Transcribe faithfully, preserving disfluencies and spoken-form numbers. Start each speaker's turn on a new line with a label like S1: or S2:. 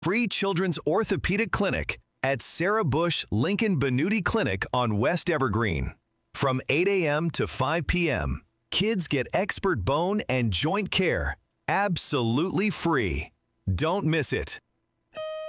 S1: Free Children's Orthopedic Clinic at Sarah Bush Lincoln Benuti Clinic on West Evergreen. From eight a m to five p m, kids get expert bone and joint care absolutely free. Don't miss it.